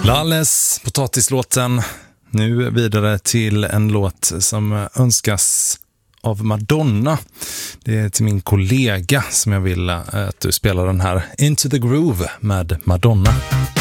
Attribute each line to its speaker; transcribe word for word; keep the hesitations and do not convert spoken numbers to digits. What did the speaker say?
Speaker 1: Lalles, potatislåten. Nu vidare till en låt som önskas av Madonna. Det är till min kollega som jag vill att du spelar den här Into the Groove med Madonna.